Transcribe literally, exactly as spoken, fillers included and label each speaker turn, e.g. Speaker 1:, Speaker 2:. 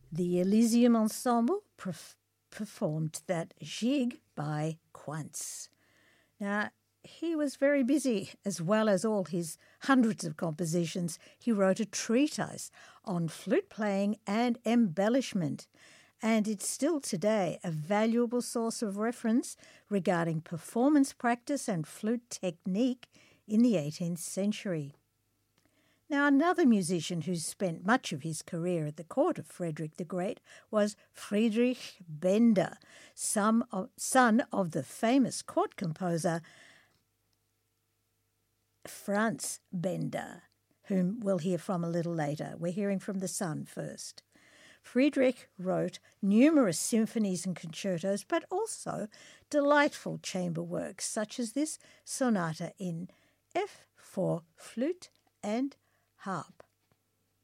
Speaker 1: The Elysium Ensemble perf- performed that Gigue by Quantz. Now, he was very busy. As well as all his hundreds of compositions, he wrote a treatise on flute playing and embellishment, and it's still today a valuable source of reference regarding performance practice and flute technique in the eighteenth century. Now, another musician who spent much of his career at the court of Frederick the Great was Friedrich Bender, son of, son of the famous court composer Franz Bender, whom we'll hear from a little later. We're hearing from the son first. Friedrich wrote numerous symphonies and concertos, but also delightful chamber works, such as this sonata in F for flute and harp.